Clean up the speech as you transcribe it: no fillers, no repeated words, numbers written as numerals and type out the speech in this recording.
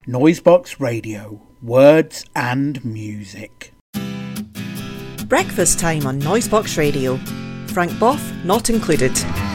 Noisebox Radio, words and music. Breakfast time on Noisebox Radio. Frank Boff not included.